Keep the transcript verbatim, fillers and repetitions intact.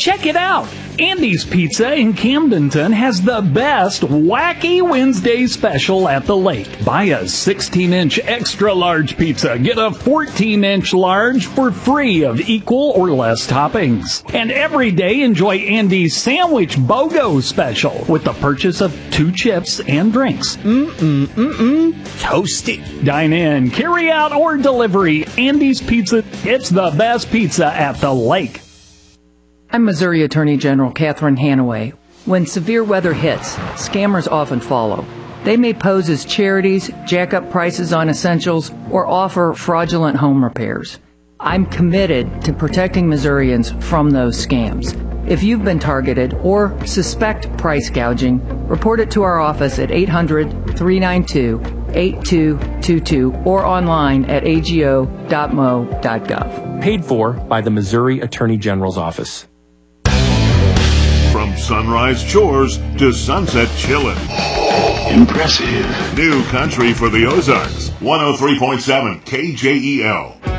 Check it out. Andy's Pizza in Camdenton has the best Wacky Wednesday special at the lake. Buy a sixteen inch extra large pizza. Get a fourteen inch large for free of equal or less toppings. And every day enjoy Andy's Sandwich BOGO special with the purchase of two chips and drinks. Mm-mm-mm-mm. Toasty. Dine in, carry out, or delivery. Andy's Pizza. It's the best pizza at the lake. I'm Missouri Attorney General Catherine Hanaway. When severe weather hits, scammers often follow. They may pose as charities, jack up prices on essentials, or offer fraudulent home repairs. I'm committed to protecting Missourians from those scams. If you've been targeted or suspect price gouging, report it to our office at eight hundred, three nine two, eight two two two or online at a g o dot m o dot gov. Paid for by the Missouri Attorney General's Office. From Sunrise Chores to Sunset Chillin'. Impressive. New country for the Ozarks. one oh three point seven K J E L.